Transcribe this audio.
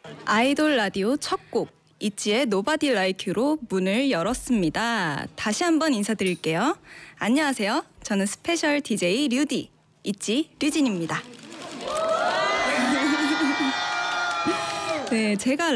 아이돌 라디오 첫 곡 있지의 Nobody Like You로 문을 열었습니다. 다시 한번 인사드릴게요. 안녕하세요. 저는 스페셜 DJ 류디 있지 류진입니다. 네, 제가